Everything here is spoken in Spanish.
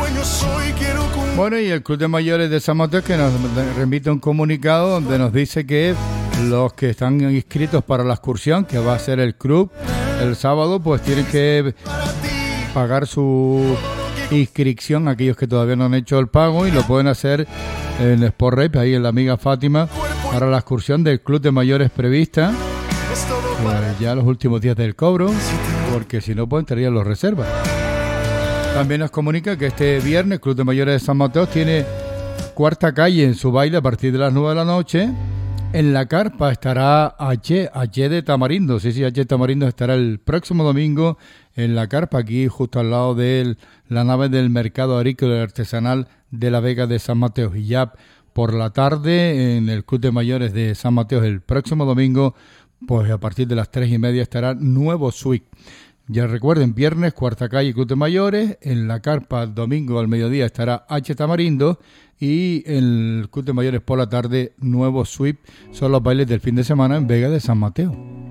Bueno, y el Club de Mayores de San Mateo que nos remite un comunicado donde nos dice que los que están inscritos para la excursión que va a hacer el club el sábado, pues tienen que pagar su inscripción, aquellos que todavía no han hecho el pago, y lo pueden hacer en Sport Rep, ahí en la amiga Fátima, para la excursión del Club de Mayores prevista, pues ya los últimos días del cobro, porque si no, pues entrarían los reservas. También nos comunica que este viernes Club de Mayores de San Mateo tiene cuarta calle en su baile a partir de las 9 de la noche. En la carpa estará H de Tamarindo. Sí, H de Tamarindo estará el próximo domingo en la carpa, aquí justo al lado de la nave del Mercado Agrícola y Artesanal de la Vega de San Mateo. Y ya por la tarde en el Club de Mayores de San Mateo el próximo domingo, pues a partir de las 3:30 estará Nuevo Suite. Ya recuerden, viernes, cuarta calle, Club de Mayores. En la carpa, domingo al mediodía, estará H Tamarindo. Y en el Club de Mayores por la tarde, Nuevo Sweep. Son los bailes del fin de semana en Vega de San Mateo.